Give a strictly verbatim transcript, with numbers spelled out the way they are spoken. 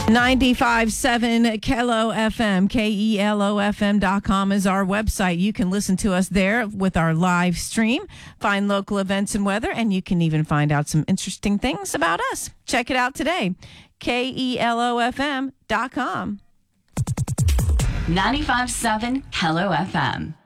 ninety-five point seven Kelo F M, K E L O F M dot com is our website. You can listen to us there with our live stream, find local events and weather, and you can even find out some interesting things about us. Check it out today, K E L O F M dot com. ninety-five point seven Kelo F M.